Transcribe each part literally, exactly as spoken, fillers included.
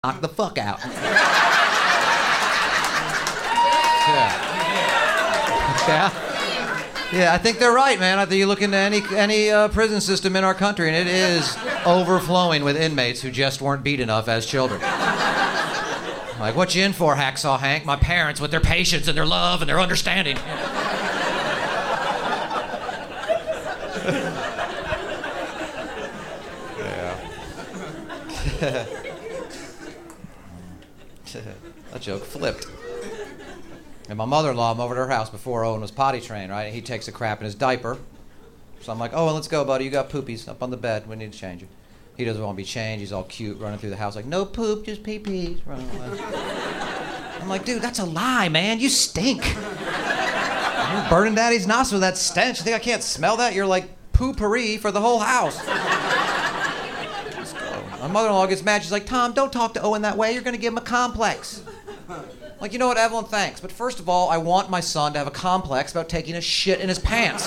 knock the fuck out. Yeah. Yeah. Yeah, I think they're right, man. I think you look into any any uh, prison system in our country, and it is overflowing with inmates who just weren't beat enough as children. Like, what you in for, Hacksaw Hank? My parents with their patience and their love and their understanding. Yeah. That joke flipped. And my mother-in-law, I'm over at her house before Owen was potty trained, right? And he takes a crap in his diaper. So I'm like, Owen, let's go, buddy. You got poopies up on the bed. We need to change you. He doesn't want to be changed. He's all cute, running through the house like, no poop, just pee-pees. Running away. I'm like, dude, that's a lie, man. You stink. You're burning daddy's nostrils with that stench. You think I can't smell that? You're like poo-pourri for the whole house. Let's go. My mother-in-law gets mad. She's like, Tom, don't talk to Owen that way. You're going to give him a complex. Like, you know what, Evelyn, thanks. But first of all, I want my son to have a complex about taking a shit in his pants.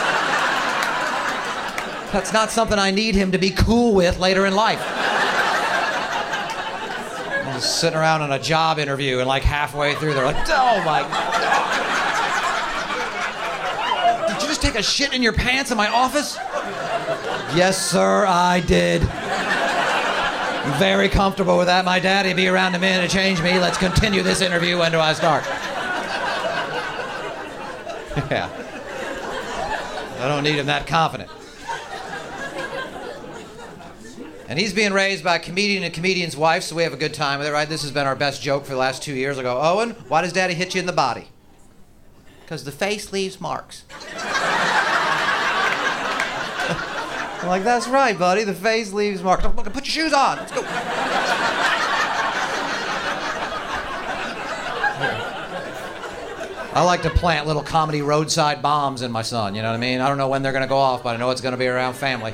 That's not something I need him to be cool with later in life. I'm just sitting around on a job interview and like halfway through they're like, oh my God. Did you just take a shit in your pants in my office? Yes, sir, I did. I'm very comfortable with that. My daddy'll be around in a minute to change me. Let's continue this interview. When do I start? Yeah. I don't need him that confident. And he's being raised by a comedian and a comedian's wife, so we have a good time with it, right? This has been our best joke for the last two years. I go, Owen, why does daddy hit you in the body? Because the face leaves marks. I'm like, that's right, buddy. The face leaves marks. Look, put your shoes on. Let's go. I like to plant little comedy roadside bombs in my son, you know what I mean? I don't know when they're going to go off, but I know it's going to be around family.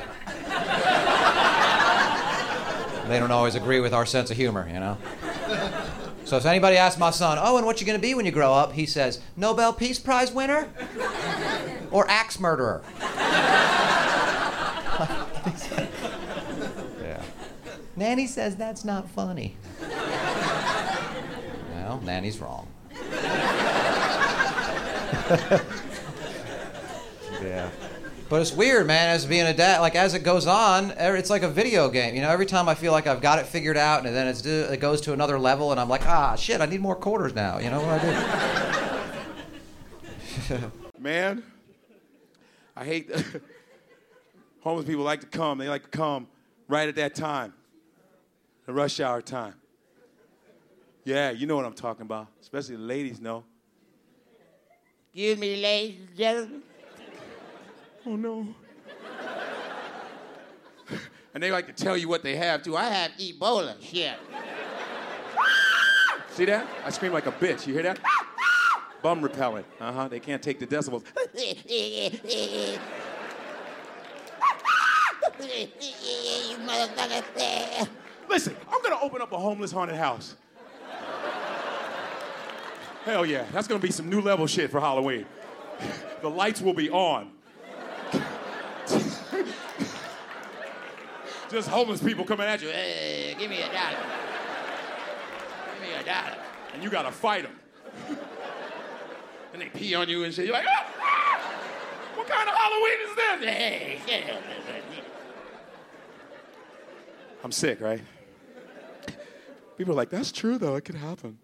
They don't always agree with our sense of humor, you know? So if anybody asks my son, oh, and what you going to be when you grow up? He says, Nobel Peace Prize winner or axe murderer? Yeah. Nanny says that's not funny. Well, Nanny's wrong. Yeah. But it's weird, man, as being a dad, like as it goes on, it's like a video game. You know, every time I feel like I've got it figured out and then it's do, it goes to another level and I'm like, ah, shit, I need more quarters now. You know what I do? Man, I hate... Homeless people like to come. They like to come right at that time, the rush hour time. Yeah, you know what I'm talking about. Especially the ladies know. Excuse me, ladies and gentlemen. Oh, no. And they like to tell you what they have, too. I have Ebola. Shit. See that? I scream like a bitch. You hear that? Bum repellent. Uh-huh. They can't take the decibels. You motherfucker. Listen, I'm gonna open up a homeless haunted house. Hell yeah, that's gonna be some new level shit for Halloween. The lights will be on. Just homeless people coming at you. Hey, give me a dollar. Give me a dollar. And you gotta fight them. And they pee on you and shit. You're like, ah, ah, what kind of Halloween is this? Hey, yeah. I'm sick, right? People are like, that's true, though. It could happen.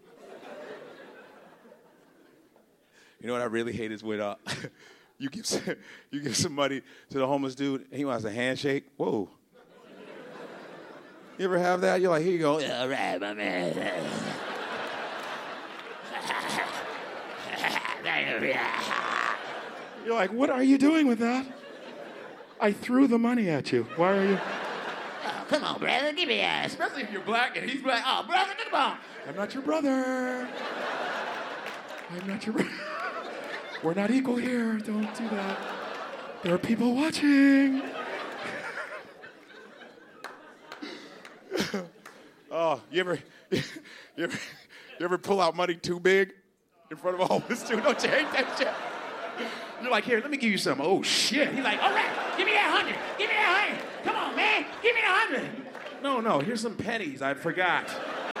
You know what I really hate is when uh, you give some, you give some money to the homeless dude, and he wants a handshake. Whoa. You ever have that? You're like, here you go. All right, my man. You're like, what are you doing with that? I threw the money at you. Why are you... Oh, come on, brother, give me a... Especially if you're black and he's black. Oh, brother, come on. I'm not your brother. I'm not your brother. We're not equal here. Don't do that. There are people watching. Oh, you ever, you ever, you ever pull out money too big in front of a homeless dude? Don't you hate that shit? You're like, here, let me give you some. Oh, shit. He's like, all right, give me that hundred. Give me that hundred. Come on, man. Give me the hundred. No, no, here's some pennies. I forgot.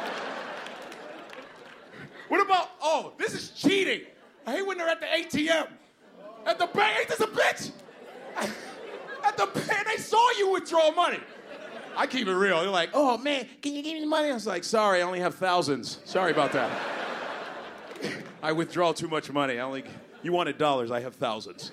Oh, this is cheating. I hate when they're at the A T M. At the bank, ain't this a bitch? At the bank, they saw you withdraw money. I keep it real. They're like, oh man, can you give me the money? I was like, sorry, I only have thousands. Sorry about that. I withdraw too much money. I only, you wanted dollars, I have thousands.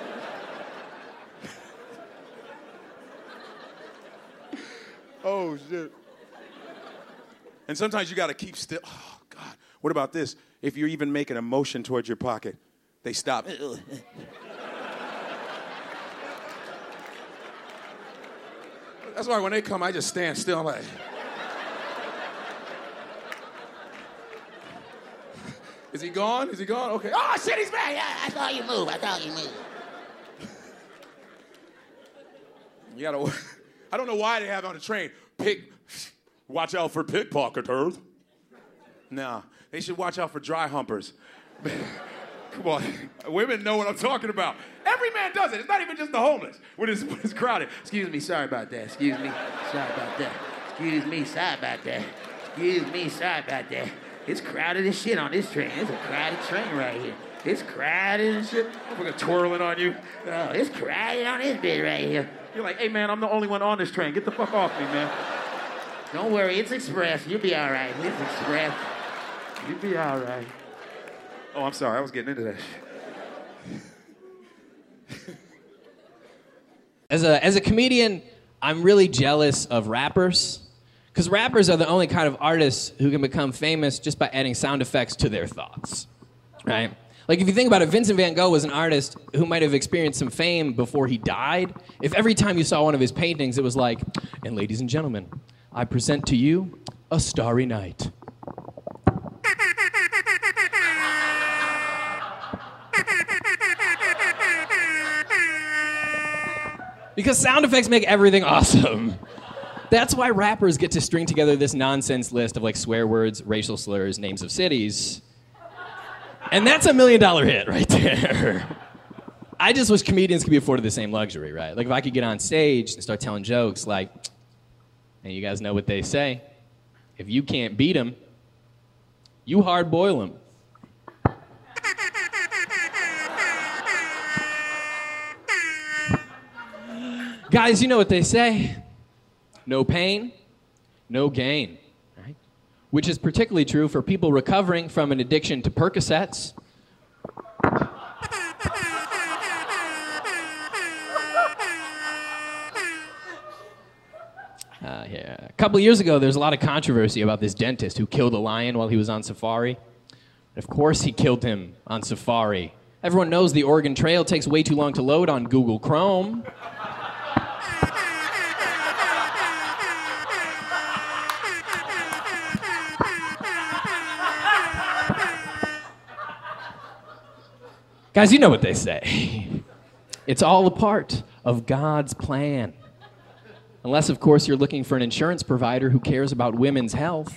Oh shit. And sometimes you gotta keep still. Oh God, what about this? If you're even making a motion towards your pocket, they stop. That's why when they come, I just stand still. I'm like, is he gone? Is he gone? Okay. Oh shit, he's back. Yeah, I saw you move. I saw you move. You gotta. I don't know why they have on the train. Pick. Watch out for pickpocketers. Nah, they should watch out for dry humpers. Come on, women know what I'm talking about. Every man does it. It's not even just the homeless. When it's, when it's crowded. Excuse me, sorry about that. Excuse me, sorry about that. Excuse me, sorry about that. Excuse me, sorry about that. It's crowded as shit on this train. It's a crowded train right here. It's crowded as shit. We're twirling on you. Oh, it's crowded on this bit right here. You're like, hey man, I'm the only one on this train. Get the fuck off me, man. Don't worry, it's express. You'll be all right. It's express. You'll be all right. Oh, I'm sorry. I was getting into that shit. As a as a comedian, I'm really jealous of rappers. Because rappers are the only kind of artists who can become famous just by adding sound effects to their thoughts, right? Like, if you think about it, Vincent Van Gogh was an artist who might have experienced some fame before he died. If every time you saw one of his paintings, it was like, and ladies and gentlemen, I present to you A Starry Night. Because sound effects make everything awesome. That's why rappers get to string together this nonsense list of like swear words, racial slurs, names of cities. And that's a million dollar hit right there. I just wish comedians could be afforded the same luxury, right? Like if I could get on stage and start telling jokes like, and you guys know what they say, if you can't beat them, you hard boil them. Guys, you know what they say. No pain, no gain, right? Which is particularly true for people recovering from an addiction to Percocets. Uh, yeah. A couple years ago, there was a lot of controversy about this dentist who killed a lion while he was on safari. And of course, he killed him on safari. Everyone knows the Oregon Trail takes way too long to load on Google Chrome. Guys, you know what they say. It's all a part of God's plan. Unless, of course, you're looking for an insurance provider who cares about women's health.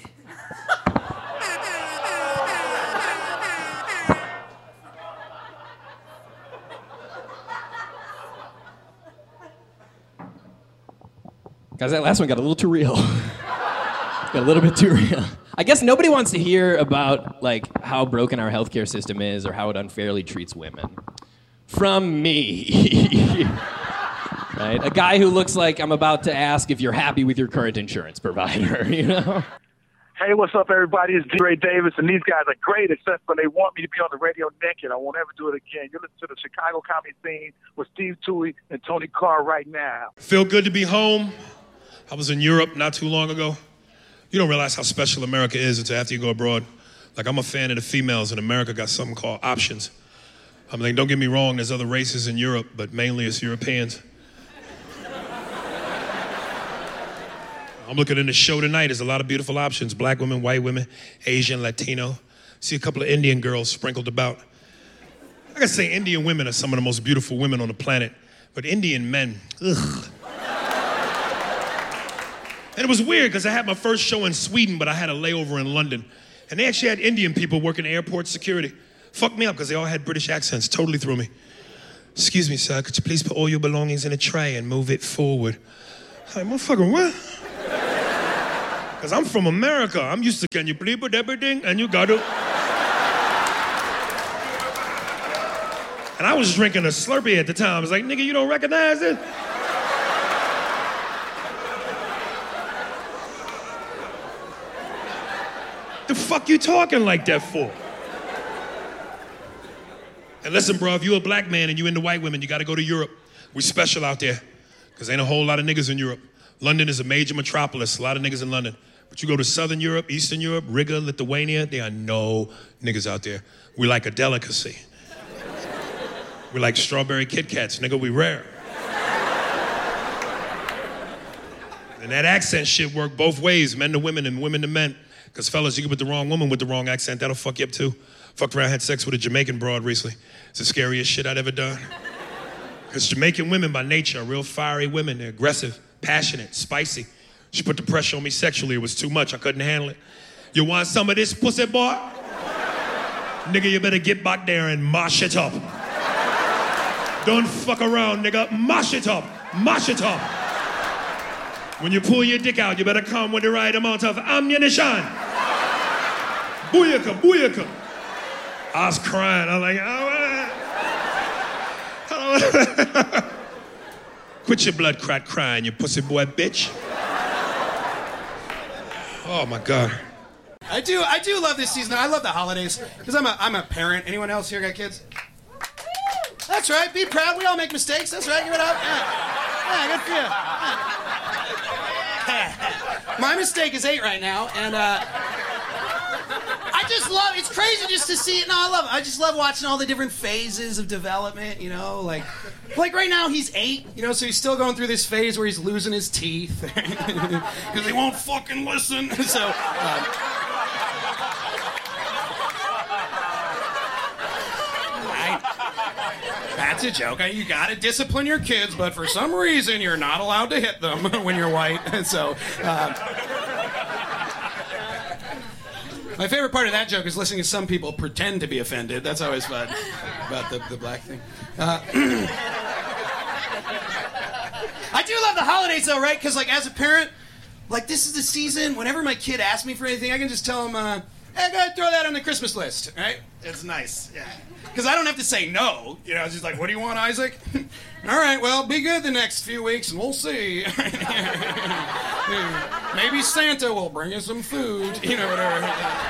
Guys, that last one got a little too real. Got a little bit too real. I guess nobody wants to hear about like how broken our healthcare system is or how it unfairly treats women. From me. Right? A guy who looks like I'm about to ask if you're happy with your current insurance provider, you know? Hey, what's up, everybody? It's D. Ray Davis, and these guys are great, except when they want me to be on the radio naked. I won't ever do it again. You're listening to the Chicago comedy scene with Steve Toohey and Tony Carr right now. Feel good to be home. I was in Europe not too long ago. You don't realize how special America is until after you go abroad. Like, I'm a fan of the females, and America got something called options. I mean, don't get me wrong, there's other races in Europe, but mainly it's Europeans. I'm looking in the show tonight, there's a lot of beautiful options. Black women, white women, Asian, Latino. See a couple of Indian girls sprinkled about. I gotta say, Indian women are some of the most beautiful women on the planet, but Indian men, ugh. And it was weird because I had my first show in Sweden, but I had a layover in London. And they actually had Indian people working airport security. Fucked me up because they all had British accents. Totally threw me. Excuse me, sir, could you please put all your belongings in a tray and move it forward? I'm like, motherfucker, what? Because I'm from America. I'm used to, can you please put everything? And you got to. And I was drinking a Slurpee at the time. I was like, nigga, you don't recognize this? The fuck you talking like that for? And listen, bro, if you a black man and you into white women, you gotta go to Europe. We special out there, because ain't a whole lot of niggas in Europe. London is a major metropolis, a lot of niggas in London. But you go to Southern Europe, Eastern Europe, Riga, Lithuania, there are no niggas out there. We like a delicacy. We like strawberry Kit Kats, nigga, we rare. And that accent shit work both ways, men to women and women to men. Because fellas, you get with the wrong woman with the wrong accent, that'll fuck you up too. Fucked around, had sex with a Jamaican broad recently. It's the scariest shit I'd ever done. Because Jamaican women by nature are real fiery women. They're aggressive, passionate, spicy. She put the pressure on me sexually. It was too much. I couldn't handle it. You want some of this pussy, boy? Nigga, you better get back there and mash it up. Don't fuck around, nigga. Mash it up. Mash it up. When you pull your dick out, you better come with the right amount of ammunition. Booyaka, booyaka. I was crying. I was like, oh, uh, quit your blood clot crying, you pussy boy bitch. Oh my God. I do, I do love this season. I love the holidays because I'm a, I'm a parent. Anyone else here got kids? That's right. Be proud. We all make mistakes. That's right. Give it up. Yeah, yeah, good for you. Yeah. My mistake is eight right now, and uh, I just love. It's crazy just to see it. No, I love it. I just love watching all the different phases of development. You know, like, like right now he's eight. You know, so he's still going through this phase where he's losing his teeth because he won't fucking listen. So. Um, That's a joke. You gotta discipline your kids, but for some reason you're not allowed to hit them when you're white. So, um, my favorite part of that joke is listening to some people pretend to be offended. That's always fun about the, the black thing. Uh, I do love the holidays though, right? Because like as a parent, like this is the season. Whenever my kid asks me for anything, I can just tell him, uh, "Hey, go ahead, throw that on the Christmas list." Right? It's nice. Yeah. Because I don't have to say no. You know, it's just like, what do you want, Isaac? All right, well, be good the next few weeks, and we'll see. Maybe Santa will bring you some food. You know, whatever.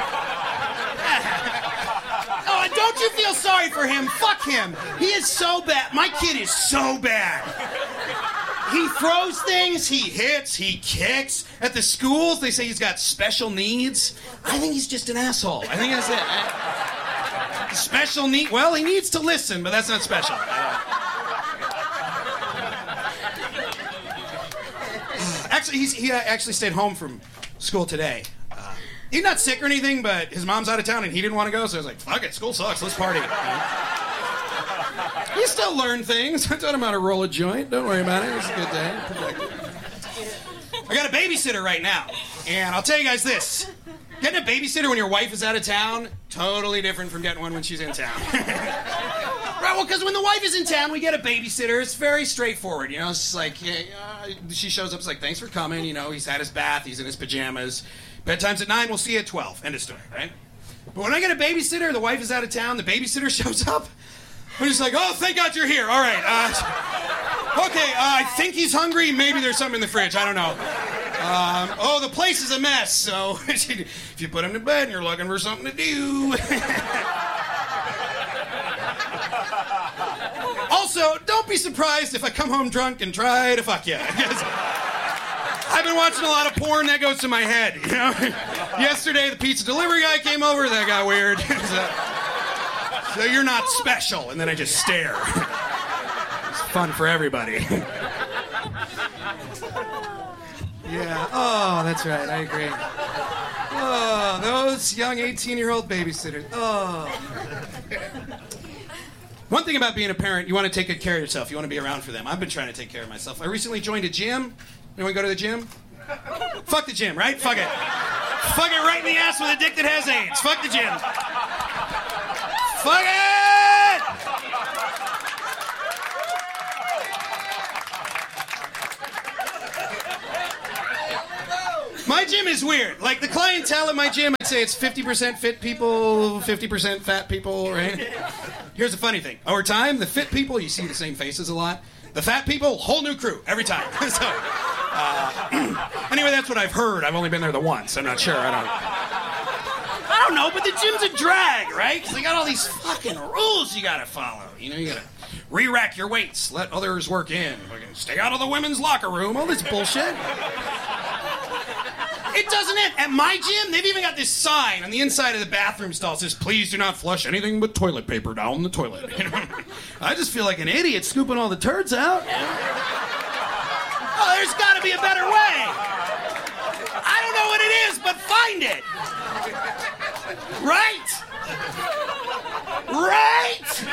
Oh, and don't you feel sorry for him. Fuck him. He is so bad. My kid is so bad. He throws things, he hits, he kicks. At the schools, they say he's got special needs. I think he's just an asshole. I think that's it. I, Special need? Well, he needs to listen, but that's not special. Actually, he's, he actually stayed home from school today. Uh, he's not sick or anything, but his mom's out of town and he didn't want to go, so I was like, fuck it, school sucks, let's party. He still learned things. I taught him how to roll a joint. Don't worry about it. It was a good day. Productive. I got a babysitter right now, and I'll tell you guys this. Getting a babysitter when your wife is out of town, totally different from getting one when she's in town. Right, well, because when the wife is in town, we get a babysitter. It's very straightforward, you know. It's just like, yeah, uh, she shows up, it's like, thanks for coming, you know, he's had his bath, he's in his pajamas. Bedtime's at nine, we'll see you at twelve. End of story, right? But when I get a babysitter, the wife is out of town, the babysitter shows up, I'm just like, oh, thank God you're here. All right. Uh, okay, uh, I think he's hungry. Maybe there's something in the fridge. I don't know. Um, oh, the place is a mess, so if you put him to bed and you're looking for something to do. Also, don't be surprised if I come home drunk and try to fuck you. I've been watching a lot of porn that goes to my head, you know? Yesterday, the pizza delivery guy came over. That got weird. so, so you're not special. And then I just stare. It's fun for everybody. Yeah. Oh, that's right. I agree. Oh, those young eighteen-year-old babysitters. Oh. One thing about being a parent, you want to take good care of yourself. You want to be around for them. I've been trying to take care of myself. I recently joined a gym. Anyone go to the gym? Fuck the gym, right? Fuck it. Fuck it right in the ass with a dick that has AIDS. Fuck the gym. Fuck it! My gym gym is weird. Like, the clientele at my gym, I'd say it's fifty percent fit people, fifty percent fat people, right? Here's the funny thing. Over time, the fit people, you see the same faces a lot. The fat people, whole new crew, every time. so, uh, anyway, that's what I've heard. I've only been there the once. I'm not sure. I don't I don't know, but the gym's a drag, right? Because they got all these fucking rules you gotta follow. You know, you gotta re-rack your weights, let others work in, stay out of the women's locker room, all this bullshit. It doesn't end. At my gym, they've even got this sign on the inside of the bathroom stall that says, please do not flush anything but toilet paper down the toilet. I just feel like an idiot scooping all the turds out. Oh, there's got to be a better way. I don't know what it is, but find it. Right? Right?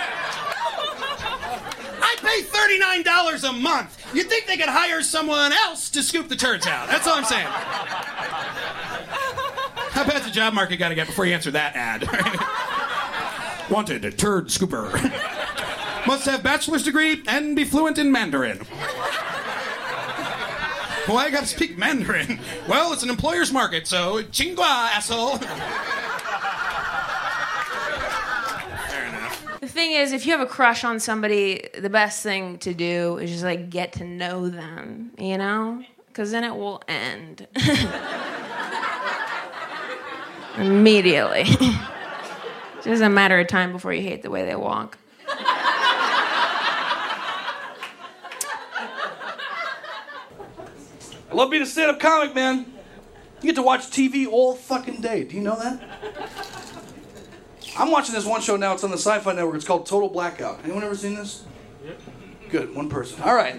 I pay thirty-nine dollars a month. You'd think they could hire someone else to scoop the turds out. That's all I'm saying. How bad's the job market got to get before you answer that ad? Wanted, a turd scooper. Must have bachelor's degree and be fluent in Mandarin. Why I gotta speak Mandarin? Well, it's an employer's market, so chingua, asshole. The thing is, if you have a crush on somebody, the best thing to do is just, like, get to know them, you know? Because then it will end. Immediately. It's just a matter of time before you hate the way they walk. I love being a stand-up comic, man. You get to watch T V all fucking day. Do you know that? I'm watching this one show now. It's on the Sci-Fi Network. It's called Total Blackout. Anyone ever seen this? Yep. Good, one person. All right.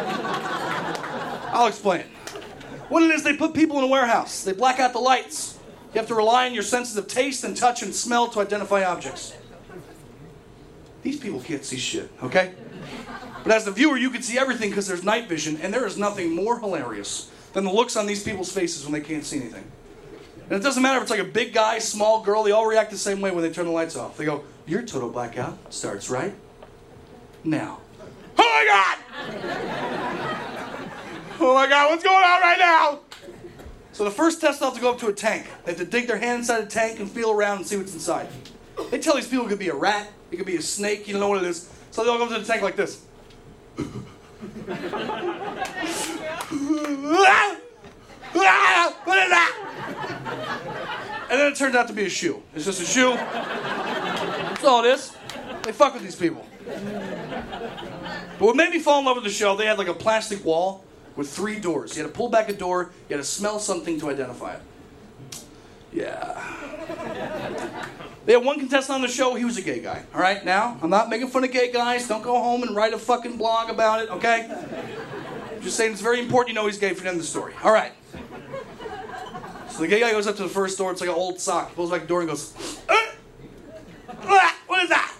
I'll explain it. What it is, they put people in a warehouse. They black out the lights. You have to rely on your senses of taste and touch and smell to identify objects. These people can't see shit, okay? But as the viewer, you can see everything because there's night vision, and there is nothing more hilarious than the looks on these people's faces when they can't see anything. And it doesn't matter if it's like a big guy, small girl, they all react the same way when they turn the lights off. They go, your total blackout starts right now. Oh my God! Oh my God, what's going on right now? So the first test, they'll have to go up to a tank. They have to dig their hand inside a tank and feel around and see what's inside. They tell these people it could be a rat, it could be a snake, you don't know what it is. So they all go up to the tank like this. What is that? And then it turned out to be a shoe. It's just a shoe. That's all it is. They fuck with these people. But what made me fall in love with the show, they had like a plastic wall with three doors. You had to pull back a door, you had to smell something to identify it. Yeah. They had one contestant on the show, he was a gay guy. All right, now, I'm not making fun of gay guys. Don't go home and write a fucking blog about it, okay? I'm just saying it's very important you know he's gay for the end of the story. All right. So the gay guy goes up to the first door. It's like an old sock. He pulls back the door and goes, uh, uh, what is that?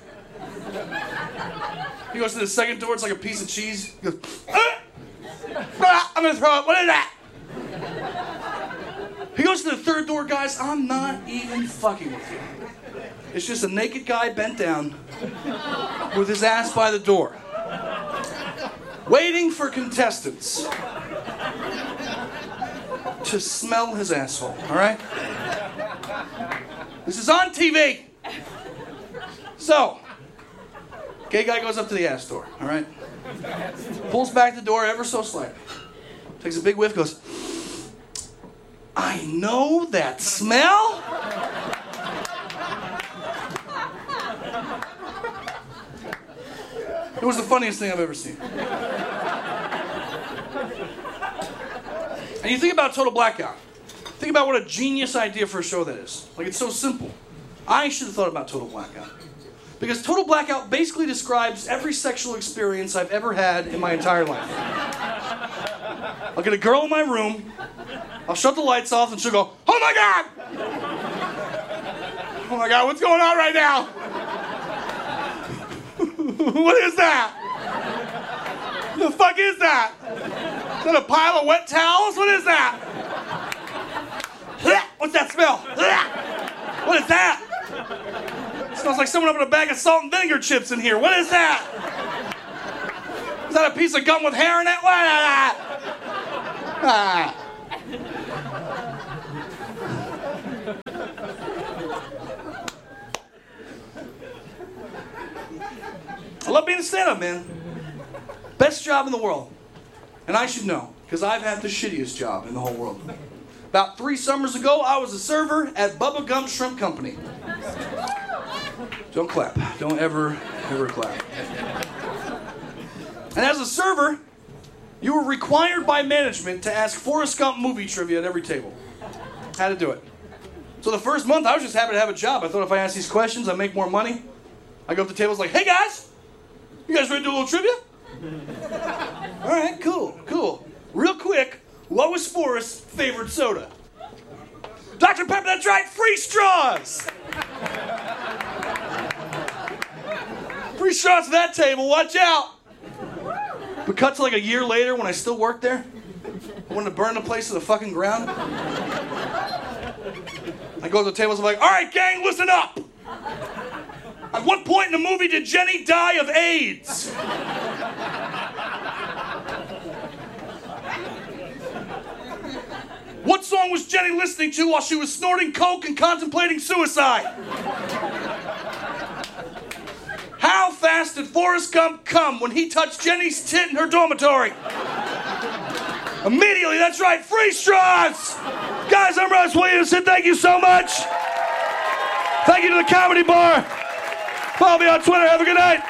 He goes to the second door. It's like a piece of cheese. He goes, uh, uh, I'm going to throw it. What is that? He goes to the third door, guys. I'm not even fucking with you. It's just a naked guy bent down with his ass by the door, waiting for contestants to smell his asshole, all right? This is on T V. So, gay guy goes up to the ass door, all right? Pulls back the door ever so slightly. Takes a big whiff, goes, I know that smell. It was the funniest thing I've ever seen. And you think about Total Blackout. Think about what a genius idea for a show that is. Like, it's so simple. I should have thought about Total Blackout. Because Total Blackout basically describes every sexual experience I've ever had in my entire life. I'll get a girl in my room, I'll shut the lights off, and she'll go, oh my God! Oh my God, what's going on right now? What is that? The fuck is that? Is that a pile of wet towels? What is that? What's that smell? What is that? It smells like someone opened a bag of salt and vinegar chips in here. What is that? Is that a piece of gum with hair in it? What is that? Ah. stand-up, man. Best job in the world. And I should know, because I've had the shittiest job in the whole world. About three summers ago, I was a server at Bubba Gump Shrimp Company. Don't clap. Don't ever, ever clap. And as a server, you were required by management to ask Forrest Gump movie trivia at every table. Had to do it. So the first month, I was just happy to have a job. I thought if I asked these questions, I'd make more money. I go up to tables like, hey guys, you guys ready to do a little trivia? All right, cool, cool. Real quick, what was Forrest's favorite soda? Doctor Pepper, that's right, free straws! Free straws to that table, watch out! But cut to like a year later when I still worked there. I wanted to burn the place to the fucking ground. I go to the tables, I'm like, all right, gang, listen up! At what point in the movie did Jenny die of AIDS? What song was Jenny listening to while she was snorting coke and contemplating suicide? How fast did Forrest Gump come when he touched Jenny's tit in her dormitory? Immediately, that's right, free straws! Guys, I'm Russ Williamson, thank you so much. Thank you to the Comedy Bar. Follow me on Twitter, have a good night.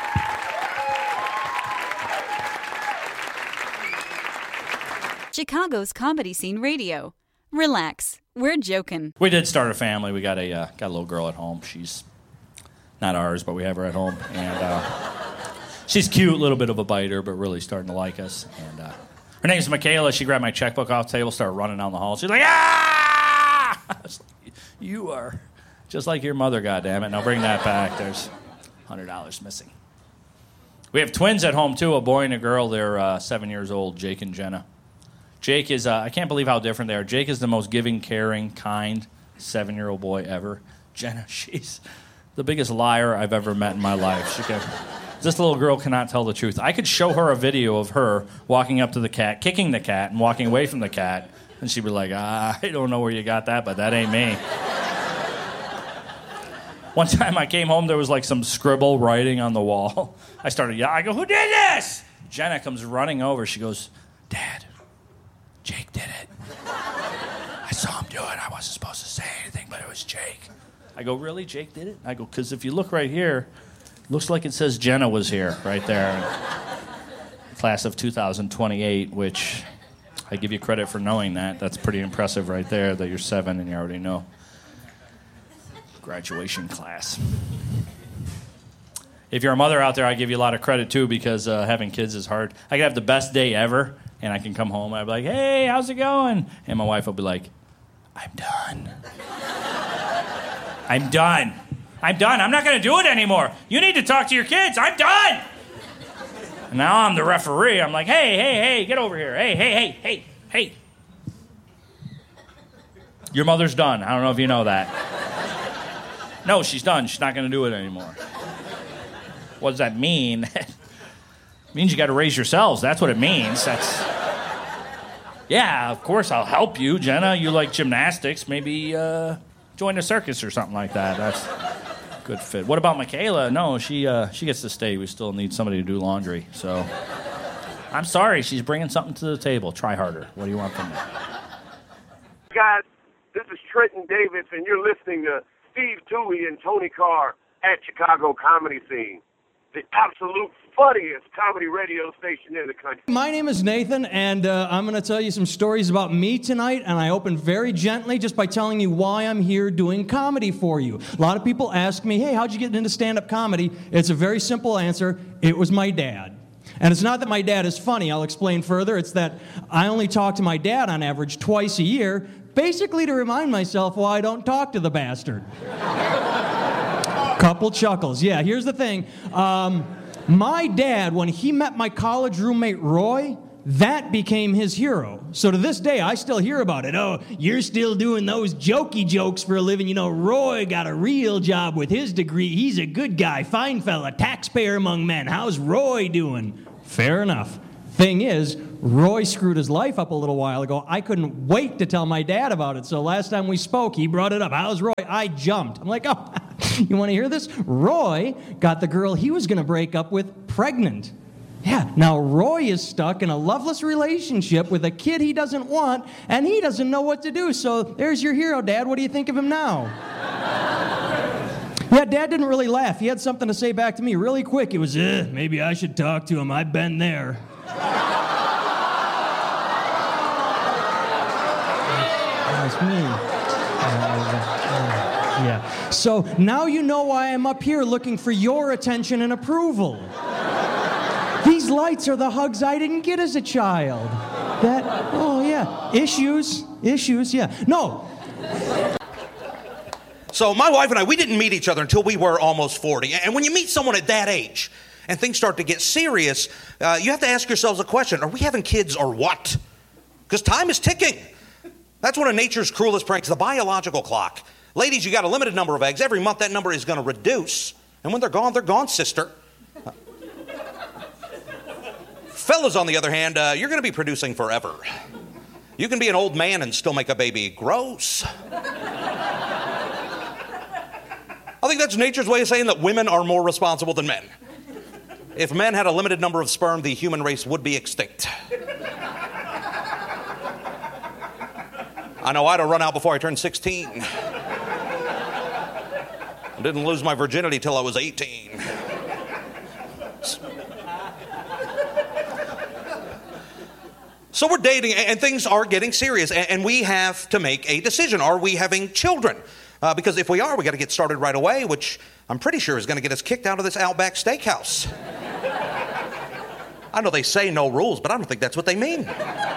Chicago's Comedy Scene Radio. Relax, we're joking. We did start a family. We got a uh, got a little girl at home. She's not ours, but we have her at home, and uh, she's cute, a little bit of a biter, but really starting to like us. And uh, her name's Michaela. She grabbed my checkbook off the table, started running down the hall. She's like, ah! I was like, you are just like your mother, goddammit. Now bring that back. There's one hundred dollars missing. We have twins at home too, a boy and a girl. They're uh, seven years old, Jake and Jenna. Jake is, uh, I can't believe how different they are. Jake is the most giving, caring, kind seven-year-old boy ever. Jenna, she's the biggest liar I've ever met in my life. She can, this little girl cannot tell the truth. I could show her a video of her walking up to the cat, kicking the cat, and walking away from the cat, and she'd be like, ah, I don't know where you got that, but that ain't me. One time I came home, there was like some scribble writing on the wall. I started yelling. I go, who did this? Jenna comes running over. She goes, Dad, Jake did it. I saw him do it. I wasn't supposed to say anything, but it was Jake. I go, really? Jake did it? I go, because if you look right here, it looks like it says Jenna was here, right there. Class of two thousand twenty-eight, which I give you credit for knowing that. That's pretty impressive right there, that you're seven and you already know. Graduation class. If you're a mother out there, I give you a lot of credit, too, because uh, having kids is hard. I can have the best day ever, and I can come home and I'll be like, hey, how's it going? And my wife will be like, I'm done. I'm done. I'm done. I'm not going to do it anymore. You need to talk to your kids. I'm done. And now I'm the referee. I'm like, hey, hey, hey, get over here. Hey, hey, hey, hey, hey. Your mother's done. I don't know if you know that. No, she's done. She's not going to do it anymore. What does that mean? It means you got to raise yourselves. That's what it means. That's. Yeah, of course I'll help you, Jenna. You like gymnastics? Maybe uh, join a circus or something like that. That's a good fit. What about Michaela? No, she uh, she gets to stay. We still need somebody to do laundry. So I'm sorry. She's bringing something to the table. Try harder. What do you want from me? Guys, this is Trenton Davis, and you're listening to Steve Toohey and Tony Carr at Chicago Comedy Scene, the absolute funniest comedy radio station in the country. My name is Nathan, and uh, I'm going to tell you some stories about me tonight, and I open very gently just by telling you why I'm here doing comedy for you. A lot of people ask me, hey, how'd you get into stand-up comedy? It's a very simple answer. It was my dad. And it's not that my dad is funny. I'll explain further. It's that I only talk to my dad on average twice a year, basically to remind myself why I don't talk to the bastard. Couple chuckles. Yeah, here's the thing. Um, my dad, when he met my college roommate Roy, that became his hero. So to this day, I still hear about it. Oh, you're still doing those jokey jokes for a living. You know, Roy got a real job with his degree. He's a good guy, fine fella, taxpayer among men. How's Roy doing? Fair enough. Thing is, Roy screwed his life up a little while ago. I couldn't wait to tell my dad about it. So last time we spoke, he brought it up. How's Roy? I jumped. I'm like, oh, You want to hear this? Roy got the girl he was going to break up with pregnant. Yeah, now Roy is stuck in a loveless relationship with a kid he doesn't want, and he doesn't know what to do. So there's your hero, Dad. What do you think of him now? Yeah, Dad didn't really laugh. He had something to say back to me really quick. It was, eh, maybe I should talk to him. I've been there. That's me. Yeah. So now you know why I'm up here looking for your attention and approval. These lights are the hugs I didn't get as a child. That, oh yeah, issues, issues, yeah. No. So my wife and I, we didn't meet each other until we were almost forty. And when you meet someone at that age and things start to get serious, uh, you have to ask yourselves a question. Are we having kids or what? Because time is ticking. That's one of nature's cruelest pranks, the biological clock. Ladies, you got a limited number of eggs. Every month that number is going to reduce. And when they're gone, they're gone, sister. Fellas, on the other hand, uh, you're going to be producing forever. You can be an old man and still make a baby. Gross. I think that's nature's way of saying that women are more responsible than men. If men had a limited number of sperm, the human race would be extinct. I know I'd have run out before I turned sixteen. I didn't lose my virginity till I was eighteen. So we're dating, and things are getting serious, and we have to make a decision. Are we having children? Uh, because if we are, we got to get started right away, which I'm pretty sure is going to get us kicked out of this Outback Steakhouse. I know they say no rules, but I don't think that's what they mean.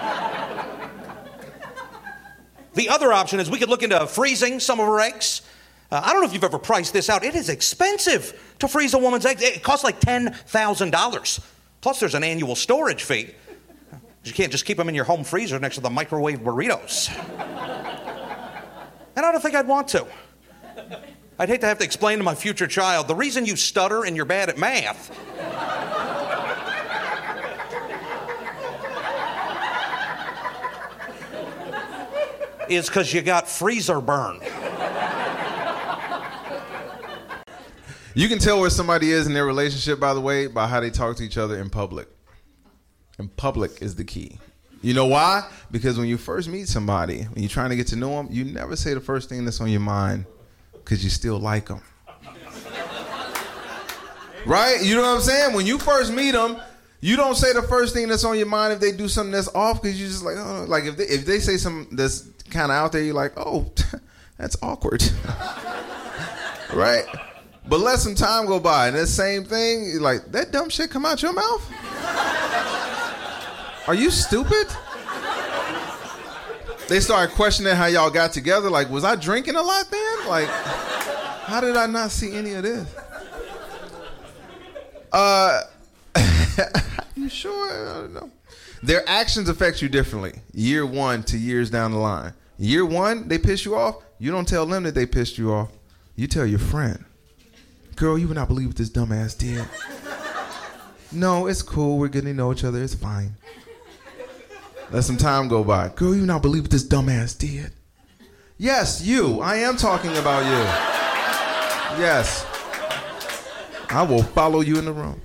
The other option is we could look into freezing some of her eggs. Uh, I don't know if you've ever priced this out. It is expensive to freeze a woman's eggs. It costs like ten thousand dollars. Plus, there's an annual storage fee. You can't just keep them in your home freezer next to the microwave burritos. And I don't think I'd want to. I'd hate to have to explain to my future child, the reason you stutter and you're bad at math is because you got freezer burn. You can tell where somebody is in their relationship, by the way, by how they talk to each other in public. And public is the key. You know why? Because when you first meet somebody, when you're trying to get to know them, you never say the first thing that's on your mind because you still like them. Right? You know what I'm saying? When you first meet them, you don't say the first thing that's on your mind if they do something that's off because you're just like, oh, like if they, if they say something that's kind of out there, you're like, oh, that's awkward. Right? But let some time go by and that same thing, you're like, that dumb shit come out your mouth? Are you stupid? They started questioning how y'all got together. Like, was I drinking a lot then? Like, how did I not see any of this? Uh, you sure? I don't know. Their actions affect you differently. Year one to years down the line. Year one, they piss you off. You don't tell them that they pissed you off. You tell your friend. Girl, you would not believe what this dumbass did. No, it's cool. We're getting to know each other. It's fine. Let some time go by. Girl, you not believe what this dumbass did. Yes, you. I am talking about you. Yes. I will follow you in the room.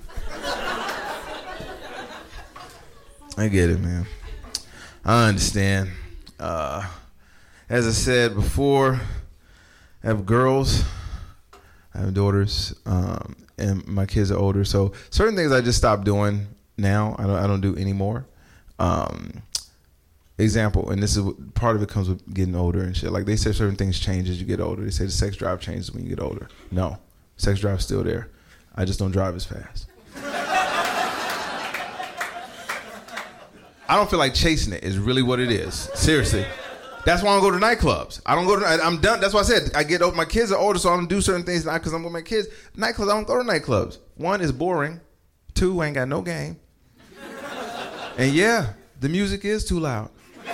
I get it, man. I understand. Uh, as I said before, I have girls. I have daughters. Um, and my kids are older. So certain things I just stopped doing now. I don't, I don't do anymore. Um, example, and this is what, part of it comes with getting older and shit. Like they say certain things change as you get older. They say the sex drive changes when you get older. No, sex drive's still there. I just don't drive as fast. I don't feel like chasing it is really what it is. Seriously. That's why I don't go to nightclubs. I don't go to, I'm done. That's why I said I get old. My kids are older, so I don't do certain things now because I'm with my kids. Nightclubs, I don't go to nightclubs. One is boring. Two, I ain't got no game. And yeah, the music is too loud.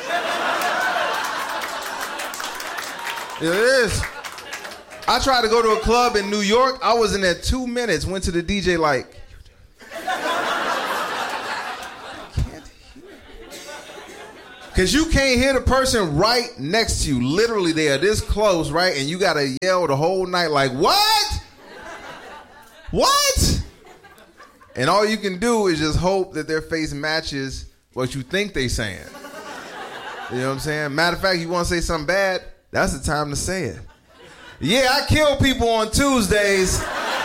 It is. I tried to go to a club in New York. I was in there two minutes. Went to the D J like, Because you can't hear the person right next to you. Literally, they are this close, right? And you got to yell the whole night like, what? What? And all you can do is just hope that their face matches what you think they saying. You know what I'm saying? Matter of fact, you want to say something bad, that's the time to say it. Yeah, I kill people on Tuesdays.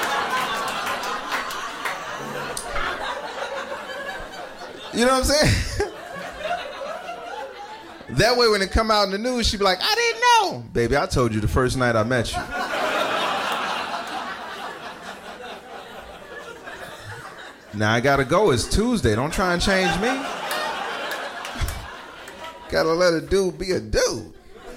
You know what I'm saying? That way when it come out in the news, she be like, I didn't know. Baby, I told you the first night I met you. Now I gotta go, it's Tuesday. Don't try and change me. Gotta let a dude be a dude.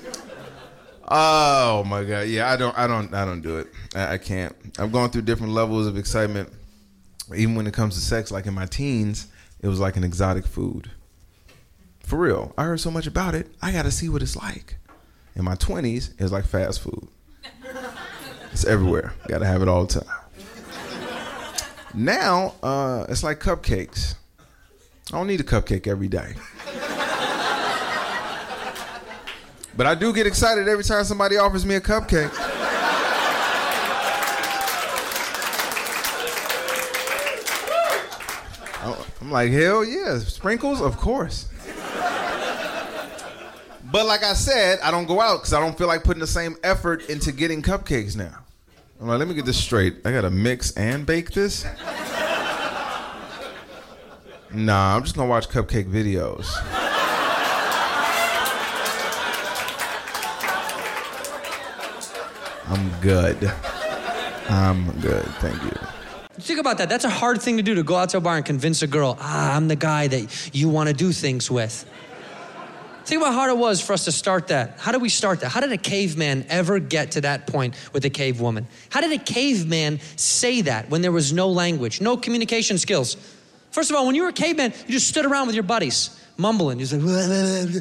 Oh my God, yeah, I don't, I don't, I don't do it. I, I can't. I'm going through different levels of excitement. Even when it comes to sex, like in my teens, it was like an exotic food. For real, I heard so much about it, I gotta see what it's like. In my twenties, it was like fast food. It's everywhere, gotta have it all the time. Now, uh, it's like cupcakes. I don't need a cupcake every day. But I do get excited every time somebody offers me a cupcake. I'm like, hell yeah, sprinkles, of course. But like I said, I don't go out because I don't feel like putting the same effort into getting cupcakes now. I'm like, let me get this straight. I gotta mix and bake this? Nah, I'm just gonna watch cupcake videos. I'm good. I'm good, thank you. Think about that. That's a hard thing to do, to go out to a bar and convince a girl, ah, I'm the guy that you want to do things with. Think about how hard it was for us to start that. How did we start that? How did a caveman ever get to that point with a cave woman? How did a caveman say that when there was no language, no communication skills? First of all, when you were a caveman, you just stood around with your buddies, mumbling. You're like,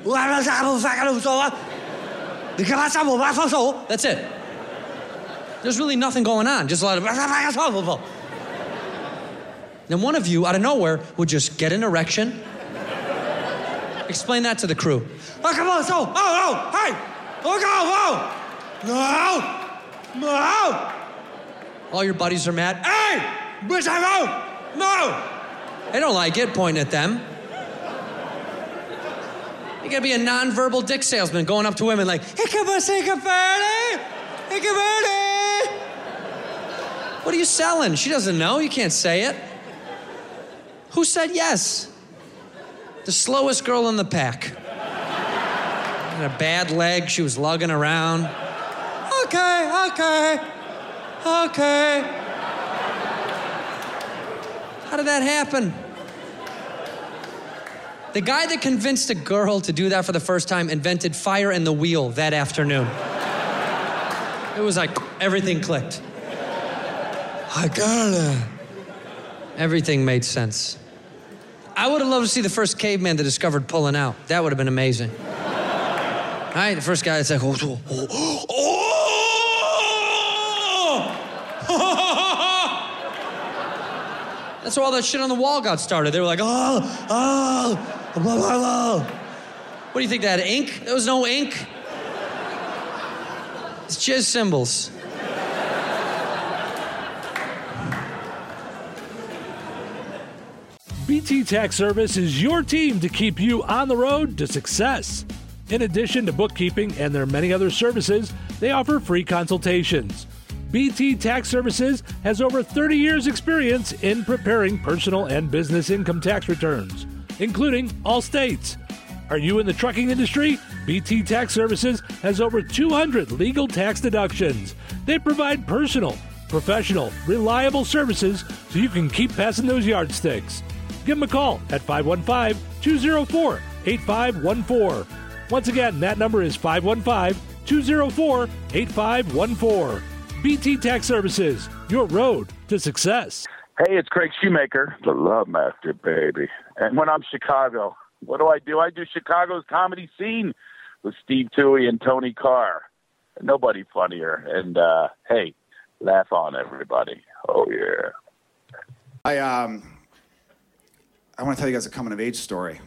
that's it. There's really nothing going on, just a lot of... Then one of you, out of nowhere, would just get an erection. Explain that to the crew. Oh, come on, so, oh, oh, hey, oh, go, no, no. All your buddies are mad. Hey, bitch, I go, no. They don't like it, pointing at them. You gotta be a non-verbal dick salesman going up to women like, hey, come on, say a party, hey, come on. What are you selling? She doesn't know, you can't say it. Who said yes? The slowest girl in the pack. Had a bad leg, she was lugging around. Okay, okay, okay. How did that happen? The guy that convinced a girl to do that for the first time invented fire and the wheel that afternoon. It was like everything clicked. I gotta. Everything made sense. I would have loved to see the first caveman that discovered pulling out. That would have been amazing. All right, the first guy that's like, oh, oh, oh, oh. That's where all that shit on the wall got started. They were like, oh, oh, blah, blah, blah. What do you think, that had ink? There was no ink. It's jizz symbols. B T Tax Service is your team to keep you on the road to success. In addition to bookkeeping and their many other services, they offer free consultations. B T Tax Services has over thirty years experience in preparing personal and business income tax returns, including all states. Are you in the trucking industry? B T Tax Services has over two hundred legal tax deductions. They provide personal, professional, reliable services so you can keep passing those yardsticks. Give them a call at five one five, two oh four, eight five one four. Once again, that number is five one five, two oh four, eight five one four. B T Tax Services, your road to success. Hey, it's Craig Shoemaker, the Love Master, baby. And when I'm Chicago, what do I do? I do Chicago's comedy scene with Steve Toohey and Tony Carr. Nobody funnier. And, uh, hey, laugh on, everybody. Oh, yeah. I, um... I want to tell you guys a coming-of-age story.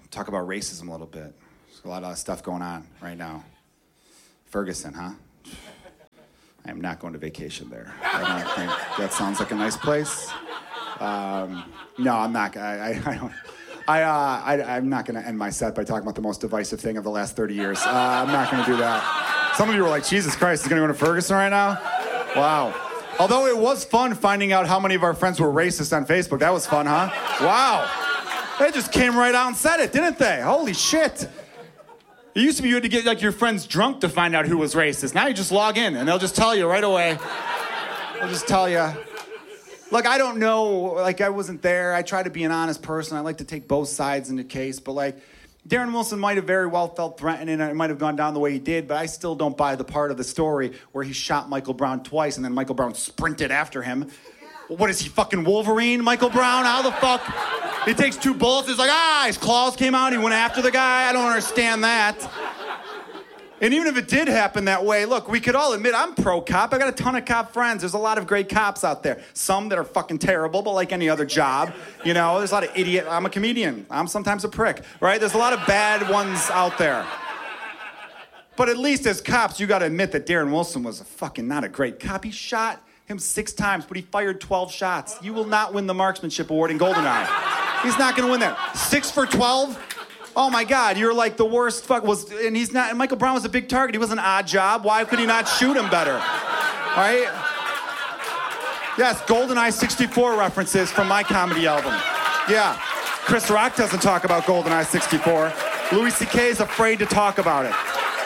talk about racism a little bit. There's a lot of stuff going on right now. Ferguson, huh? I am not going to vacation there. I don't think that sounds like a nice place. Um, no, I'm not. I, I, I don't. I, uh, I, I'm not going to end my set by talking about the most divisive thing of the last thirty years. Uh, I'm not going to do that. Some of you were like, Jesus Christ, he's going to go to Ferguson right now? Wow. Although it was fun finding out how many of our friends were racist on Facebook. That was fun, huh? Wow. They just came right out and said it, didn't they? Holy shit. It used to be you had to get like your friends drunk to find out who was racist. Now you just log in and they'll just tell you right away. They'll just tell you. Look, I don't know. Like, I wasn't there. I try to be an honest person. I like to take both sides in the case. But, like, Darren Wilson might have very well felt threatened and it might have gone down the way he did, but I still don't buy the part of the story where he shot Michael Brown twice and then Michael Brown sprinted after him. What is he, fucking Wolverine, Michael Brown? How the fuck? He takes two bullets. It's like, ah, his claws came out. He went after the guy. I don't understand that. And even if it did happen that way, look, we could all admit I'm pro-cop. I got a ton of cop friends. There's a lot of great cops out there. Some that are fucking terrible, but like any other job, you know, there's a lot of idiot. I'm a comedian. I'm sometimes a prick, right? There's a lot of bad ones out there. But at least as cops, you got to admit that Darren Wilson was a fucking not a great cop. He shot him six times, but he fired twelve shots. You will not win the marksmanship award in GoldenEye. He's not going to win that. Six for twelve? Oh my God, you're like the worst fuck was, and he's not, and Michael Brown was a big target. He was an odd job. Why could he not shoot him better? Right? Yes, GoldenEye sixty-four references from my comedy album. Yeah, Chris Rock doesn't talk about GoldenEye sixty-four. Louis C K is afraid to talk about it.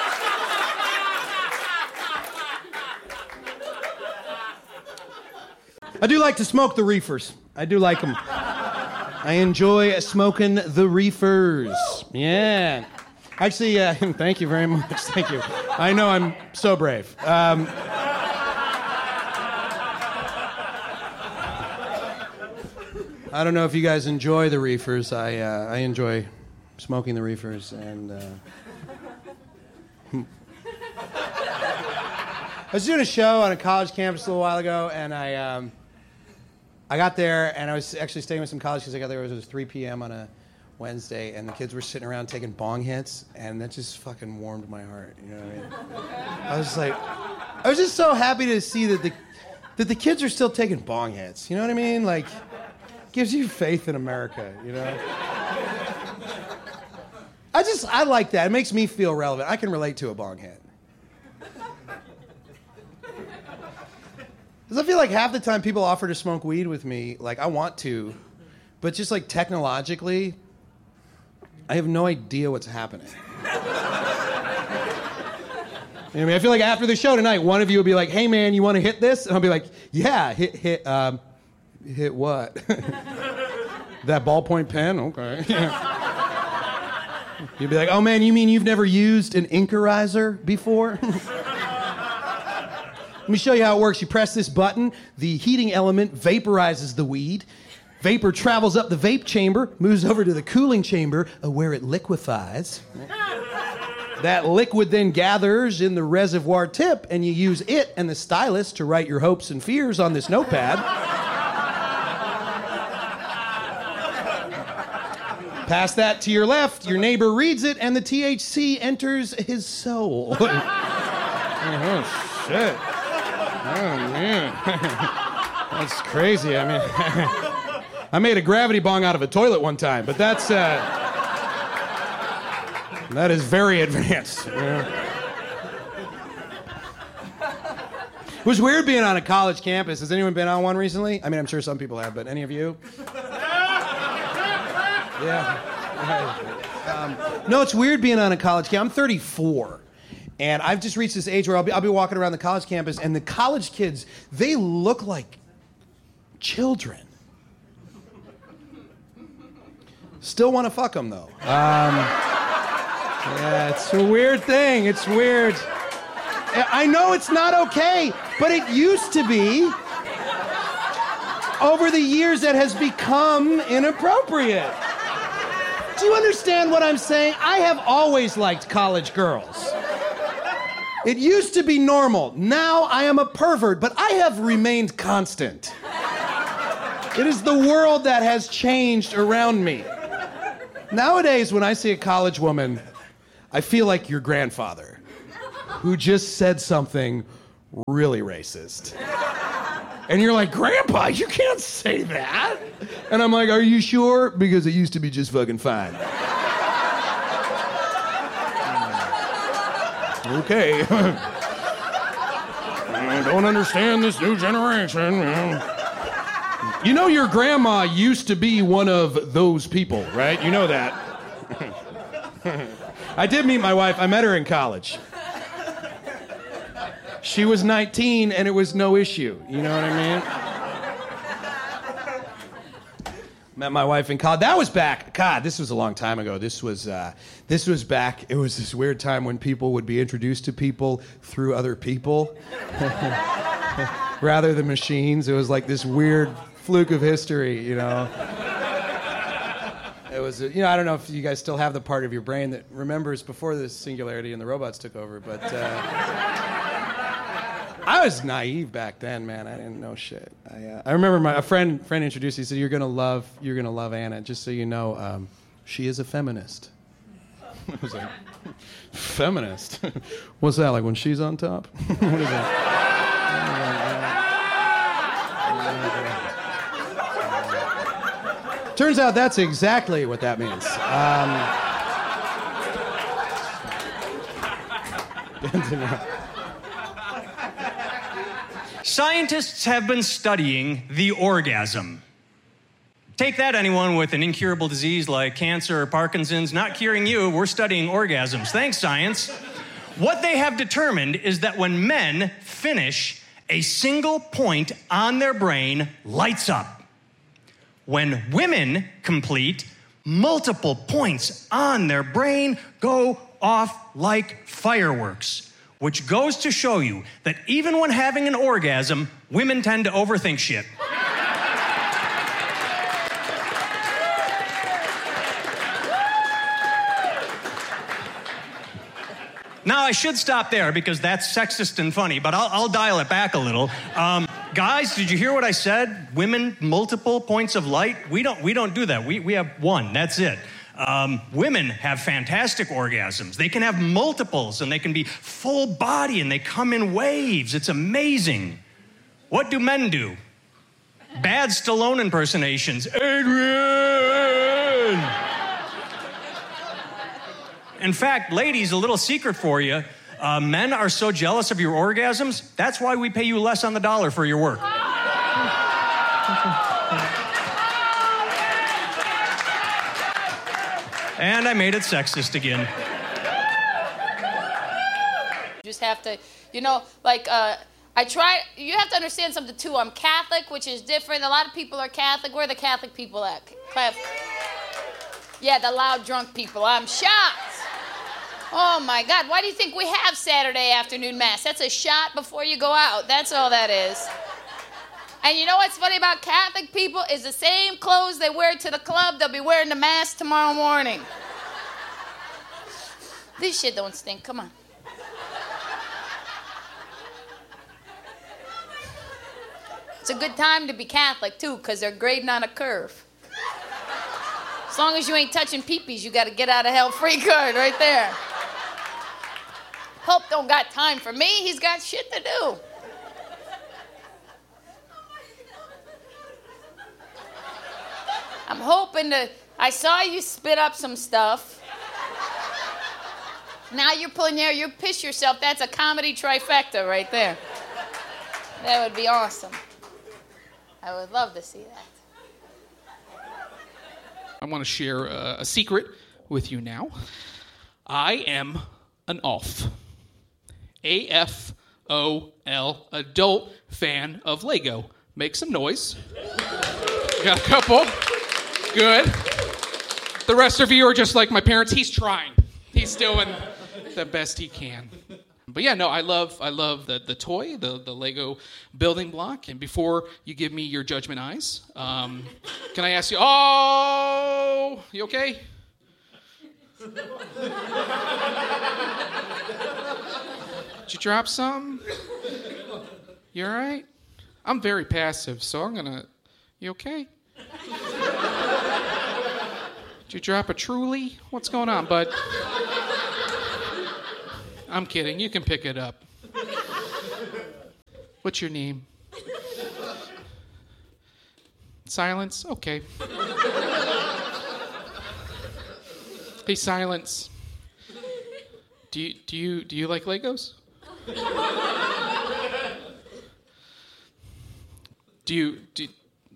I do like to smoke the reefers. I do like them. I enjoy smoking the reefers. Yeah. Actually, uh, thank you very much. Thank you. I know I'm so brave. Um, I don't know if you guys enjoy the reefers. I uh, I enjoy smoking the reefers, and uh, I was doing a show on a college campus a little while ago, and I. Um, I got there, and I was actually staying with some college kids. I got there, it was three p.m. on a Wednesday, and the kids were sitting around taking bong hits, and that just fucking warmed my heart, you know what I mean? I was like, I was just so happy to see that the that the kids are still taking bong hits, you know what I mean? Like, gives you faith in America, you know? I just, I like that. It makes me feel relevant. I can relate to a bong hit. Because I feel like half the time people offer to smoke weed with me, like, I want to, but just, like, technologically, I have no idea what's happening. You know what I mean? I feel like after the show tonight, one of you will be like, hey, man, you want to hit this? And I'll be like, yeah, hit, hit, um, hit what? That ballpoint pen? Okay. You'd be like, oh, man, you mean you've never used an Inkerizer before? Let me show you how it works. You press this button, the heating element vaporizes the weed. Vapor travels up the vape chamber, moves over to the cooling chamber, uh, where it liquefies. That liquid then gathers in the reservoir tip, and you use it and the stylus to write your hopes and fears on this notepad. Pass that to your left, your neighbor reads it, and the T H C enters his soul. Oh, shit. Oh, man. That's crazy. I mean, I made a gravity bong out of a toilet one time, but that's, uh, that is very advanced. You know? It was weird being on a college campus. Has anyone been on one recently? I mean, I'm sure some people have, but any of you? Yeah. Um, no, it's weird being on a college campus. I'm thirty-four. And I've just reached this age where I'll be, I'll be walking around the college campus, and the college kids, they look like children. Still want to fuck them, though. Um, yeah, it's a weird thing. It's weird. I know it's not okay, but it used to be. Over the years, it has become inappropriate. Do you understand what I'm saying? I have always liked college girls. It used to be normal. Now I am a pervert, but I have remained constant. It is the world that has changed around me. Nowadays, when I see a college woman, I feel like your grandfather, who just said something really racist. And you're like, Grandpa, you can't say that. And I'm like, are you sure? Because it used to be just fucking fine. Okay. I don't understand this new generation. You know your grandma used to be one of those people, right? You know that. I did meet my wife. I met her in college. She was nineteen and it was no issue. You know what I mean? Met my wife in college. That was back. God, this was a long time ago. This was uh, this was back. It was this weird time when people would be introduced to people through other people, rather than machines. It was like this weird fluke of history, you know. It was, you know, I don't know if you guys still have the part of your brain that remembers before the singularity and the robots took over, but uh, I was naive back then, man. I didn't know shit. I, uh, I remember my a friend friend introduced me. He said, "You're gonna love, you're gonna love Anna. Just so you know, um, she is a feminist." I was like, "Feminist? What's that? Like when she's on top? What is that?" Turns out that's exactly what that means. Um, Scientists have been studying the orgasm. Take that, anyone with an incurable disease like cancer or Parkinson's. Not curing you, we're studying orgasms. Thanks, science. What they have determined is that when men finish, a single point on their brain lights up. When women complete, multiple points on their brain go off like fireworks, which goes to show you that even when having an orgasm, women tend to overthink shit. Now, I should stop there because that's sexist and funny, but I'll, I'll dial it back a little. Um, guys, did you hear what I said? Women, multiple points of light? We don't, we don't do that. We, we have one. That's it. Um, women have fantastic orgasms. They can have multiples, and they can be full body, and they come in waves. It's amazing. What do men do? Bad Stallone impersonations. Adrian! In fact, ladies, a little secret for you. Uh, men are so jealous of your orgasms, that's why we pay you less on the dollar for your work. And I made it sexist again. You just have to, you know, like, uh, I try, you have to understand something too. I'm Catholic, which is different. A lot of people are Catholic. Where are the Catholic people at? Yeah, the loud drunk people. I'm shocked. Oh my God, why do you think we have Saturday afternoon mass? That's a shot before you go out. That's all that is. And you know what's funny about Catholic people is the same clothes they wear to the club, they'll be wearing to mass tomorrow morning. This shit don't stink, come on. It's a good time to be Catholic too, because they're grading on a curve. As long as you ain't touching peepees, you got to get out of hell free card right there. Pope don't got time for me. He's got shit to do. I'm hoping to... I saw you spit up some stuff. Now you're pulling air. You piss yourself. That's a comedy trifecta right there. That would be awesome. I would love to see that. I want to share a, a secret with you now. I am an A F. A F O L, adult fan of Lego. Make some noise. Got a couple. Good. The rest of you are just like my parents. He's trying. He's doing the best he can. But yeah, no, I love I love the, the toy, the, the Lego building block. And before you give me your judgment eyes, um, can I ask you, oh, you okay? Did you drop something? You all right? I'm very passive, so I'm gonna, you okay? Did Did you drop a Truly? What's going on, bud? I'm kidding. You can pick it up. What's your name? Silence? Okay. Hey, Silence. Do you do you do you like Legos? Do you do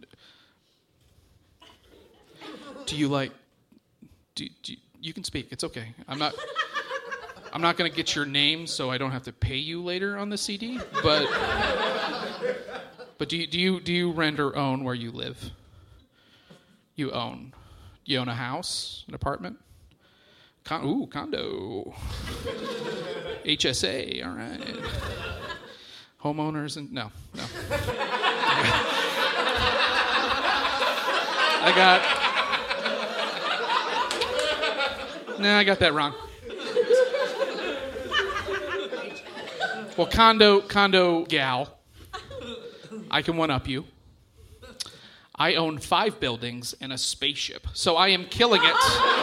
Do you like do, do you, you can speak. It's okay. I'm not I'm not going to get your name so I don't have to pay you later on the C D, but But do you do you do you rent or own where you live? You own. You own a house, an apartment? Con- ooh, condo. H S A, all right. Homeowners and no, no. I got. No, I got that wrong. Well, condo, condo gal. I can one-up you. I own five buildings and a spaceship, so I am killing it.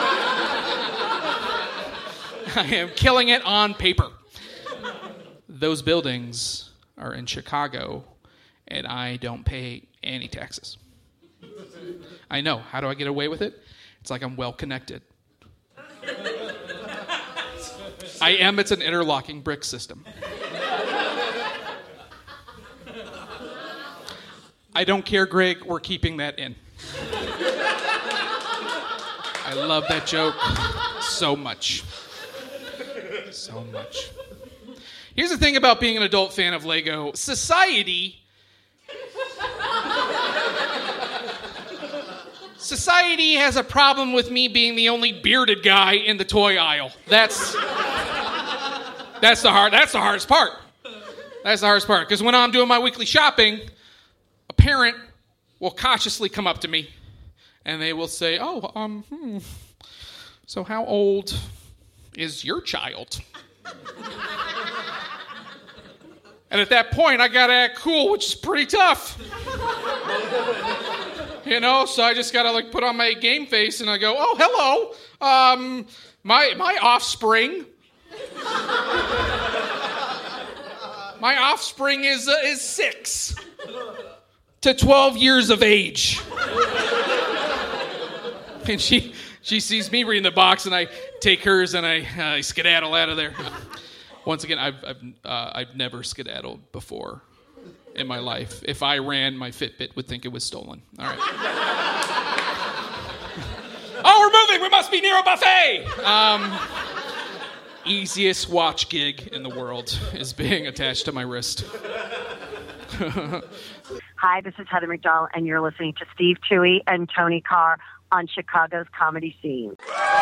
I am killing it on paper. Those buildings are in Chicago, and I don't pay any taxes. I know. How do I get away with it? It's like I'm well-connected. I am. It's an interlocking brick system. I don't care, Greg. We're keeping that in. I love that joke so much. So much. Here's the thing about being an adult fan of Lego. Society... Society has a problem with me being the only bearded guy in the toy aisle. That's... That's the hard. That's the hardest part. That's the hardest part. Because when I'm doing my weekly shopping... a parent will cautiously come up to me and they will say, oh, um, hmm, so how old is your child? And at that point, I gotta act cool, which is pretty tough. You know, so I just gotta like put on my game face and I go, oh, hello, um, my, my offspring. My offspring is, uh, is six. To twelve years of age. And she she sees me reading the box, and I take hers, and I uh, skedaddle out of there. Once again, I've I've, uh, I've never skedaddled before in my life. If I ran, my Fitbit would think it was stolen. All right. Oh, we're moving. We must be near a buffet. Um, easiest watch gig in the world is being attached to my wrist. Hi, this is Heather McDowell, and you're listening to Steve Toohey and Tony Carr on Chicago's Comedy Scene.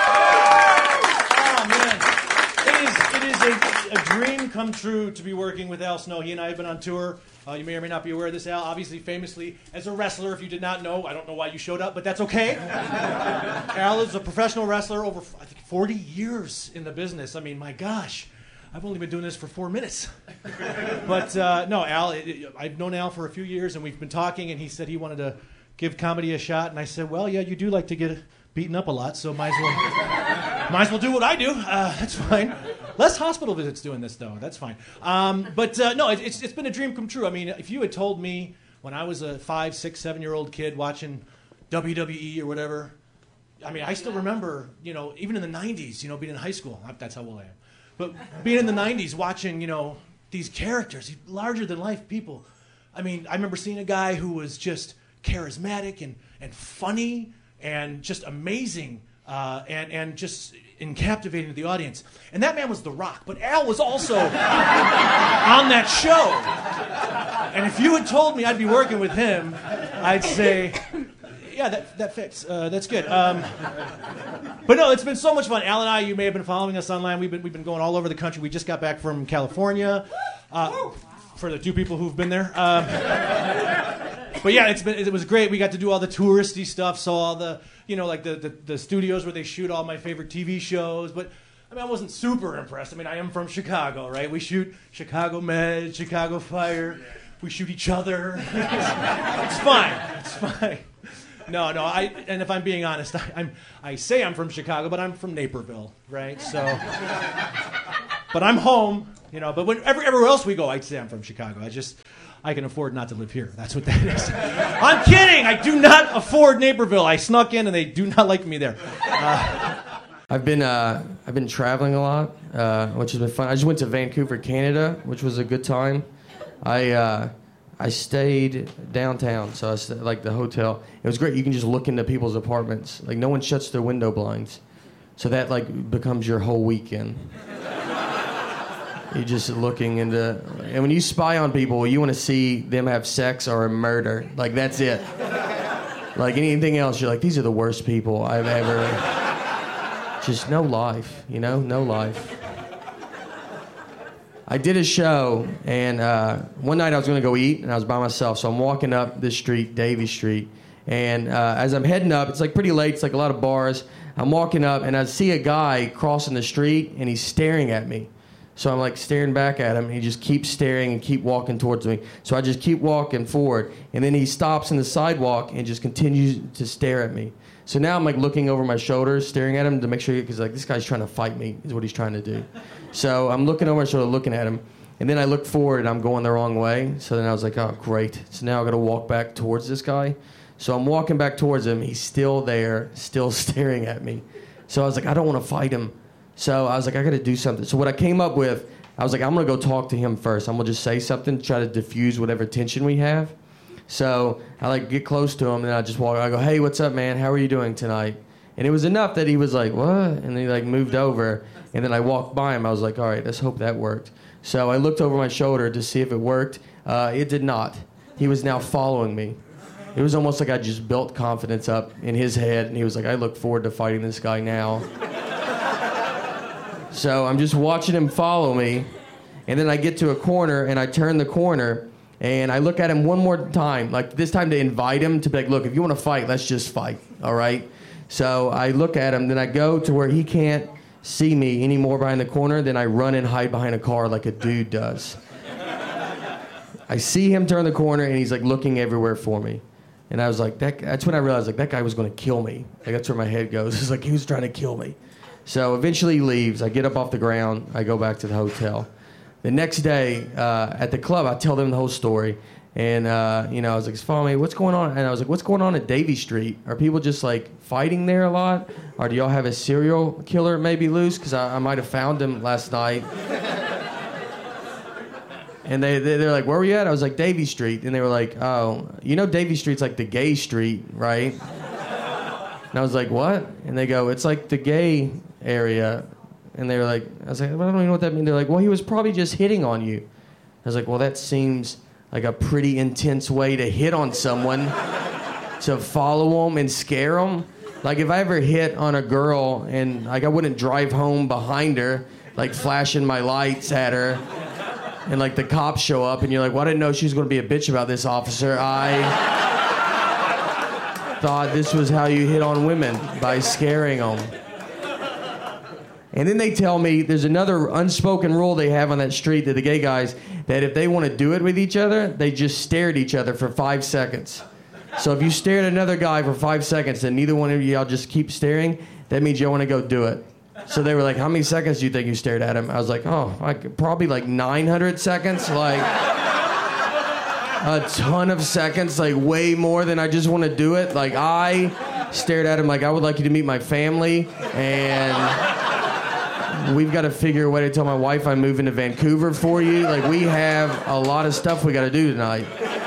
Oh, man. It is, it is a, a dream come true to be working with Al Snow. He and I have been on tour. Uh, you may or may not be aware of this, Al. Obviously, famously, as a wrestler, if you did not know, I don't know why you showed up, but that's okay. Al is a professional wrestler over, I think, forty years in the business. I mean, my gosh. I've only been doing this for four minutes. But uh, no, Al, it, it, I've known Al for a few years, and we've been talking, and he said he wanted to give comedy a shot. And I said, well, yeah, you do like to get beaten up a lot, so might as well, might as well do what I do. Uh, that's fine. Less hospital visits doing this, though. That's fine. Um, but uh, no, it, it's, it's been a dream come true. I mean, if you had told me when I was a five, six, seven-year-old kid watching W W E or whatever, I mean, I still remember, you know, even in the nineties, you know, being in high school. That's how old I am. But being in the nineties, watching, you know, these characters, these larger-than-life people. I mean, I remember seeing a guy who was just charismatic and, and funny and just amazing uh, and, and just and captivating to the audience. And that man was The Rock. But Al was also on that show. And if you had told me I'd be working with him, I'd say... Yeah, that that fits. Uh, that's good. Um, but no, it's been so much fun. Al and I, you may have been following us online. We've been we've been going all over the country. We just got back from California. Uh, for the two people who've been there. Um, but yeah, it's been it was great. We got to do all the touristy stuff. Saw all the you know like the, the the studios where they shoot all my favorite T V shows. But I mean, I wasn't super impressed. I mean, I am from Chicago, right? We shoot Chicago Med, Chicago Fire. We shoot each other. It's fine. It's fine. No, no. I and if I'm being honest, I, I'm I say I'm from Chicago, but I'm from Naperville, right? So, but I'm home, you know. But when every, everywhere else we go, I'd say I'm from Chicago. I just I can afford not to live here. That's what that is. I'm kidding. I do not afford Naperville. I snuck in, and they do not like me there. Uh, I've been uh, I've been traveling a lot, uh, which has been fun. I just went to Vancouver, Canada, which was a good time. I uh, I stayed downtown, so I stayed, like the hotel. It was great. You can just look into people's apartments. Like no one shuts their window blinds, so that like becomes your whole weekend. You're just looking into, and when you spy on people, you want to see them have sex or a murder. Like that's it. Like anything else, you're like, these are the worst people I've ever. Just no life, you know, no life. I did a show, and uh, one night I was going to go eat, and I was by myself. So I'm walking up this street, Davie Street, and uh, as I'm heading up, it's like pretty late. It's like a lot of bars. I'm walking up, and I see a guy crossing the street, and he's staring at me. So I'm like staring back at him, and he just keeps staring and keep walking towards me. So I just keep walking forward, and then he stops in the sidewalk and just continues to stare at me. So now I'm like looking over my shoulder, staring at him to make sure, because like this guy's trying to fight me, is what he's trying to do. So I'm looking over my shoulder, looking at him, and then I look forward and I'm going the wrong way. So then I was like, oh great. So now I got to walk back towards this guy. So I'm walking back towards him. He's still there, still staring at me. So I was like, I don't want to fight him. So I was like, I got to do something. So what I came up with, I was like, I'm gonna go talk to him first. I'm gonna just say something, try to diffuse whatever tension we have. So I like get close to him, and I just walk. I go, "Hey, what's up, man? How are you doing tonight?" And it was enough that he was like, "What?" And then he like moved over, and then I walked by him. I was like, "All right, let's hope that worked." So I looked over my shoulder to see if it worked. Uh, it did not. He was now following me. It was almost like I just built confidence up in his head, and he was like, "I look forward to fighting this guy now." So I'm just watching him follow me, and then I get to a corner, and I turn the corner. And I look at him one more time, like this time to invite him to be like, look, if you want to fight, let's just fight, all right? So I look at him, then I go to where he can't see me anymore behind the corner, then I run and hide behind a car like a dude does. I see him turn the corner, and he's like looking everywhere for me. And I was like, that, that's when I realized like that guy was going to kill me. Like that's where my head goes. It's like he was trying to kill me. So eventually he leaves. I get up off the ground. I go back to the hotel. The next day uh, at the club, I tell them the whole story. And, uh, you know, I was like, follow me, what's going on? And I was like, what's going on at Davie Street? Are people just, like, fighting there a lot? Or do y'all have a serial killer maybe loose? Because I, I might have found him last night. And they, they, they're like, where were you at? I was like, Davie Street. And they were like, oh, you know Davie Street's like the gay street, right? And I was like, what? And they go, it's like the gay area. And they were like, I was like, well, I don't even know what that means. They're like, well, he was probably just hitting on you. I was like, well, that seems like a pretty intense way to hit on someone, to follow them and scare them. Like if I ever hit on a girl and like I wouldn't drive home behind her, like flashing my lights at her, and like the cops show up and you're like, well, I didn't know she was going to be a bitch about this, officer. I thought this was how you hit on women, by scaring them. And then they tell me there's another unspoken rule they have on that street, that the gay guys, that if they want to do it with each other, they just stare at each other for five seconds. So if you stare at another guy for five seconds and neither one of y'all just keep staring, that means y'all want to go do it. So they were like, how many seconds do you think you stared at him? I was like, oh, like, probably like nine hundred seconds, like a ton of seconds, like way more than I just want to do it. Like I stared at him like I would like you to meet my family, and we've got to figure a way to tell my wife I'm moving to Vancouver for you. Like, we have a lot of stuff we got to do tonight.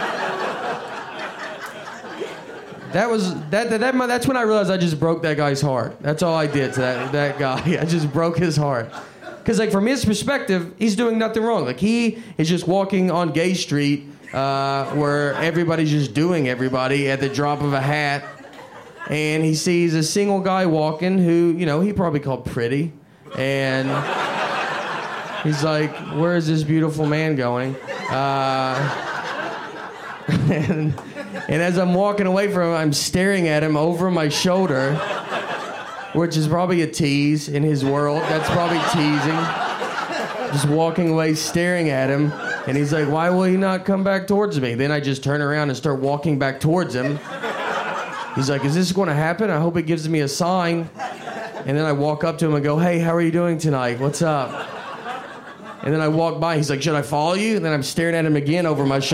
That was that, that that that's when I realized I just broke that guy's heart. That's all I did to that that guy. I just broke his heart. Because like from his perspective, he's doing nothing wrong. Like he is just walking on Gay Street, uh, where everybody's just doing everybody at the drop of a hat, and he sees a single guy walking who, you know, he probably called pretty. And he's like, where is this beautiful man going? Uh, and, and as I'm walking away from him, I'm staring at him over my shoulder, which is probably a tease in his world. That's probably teasing. Just walking away, staring at him. And he's like, why will he not come back towards me? Then I just turn around and start walking back towards him. He's like, is this going to happen? I hope it gives me a sign. And then I walk up to him and go, hey, how are you doing tonight? What's up? And then I walk by. He's like, should I follow you? And then I'm staring at him again over my shoulder.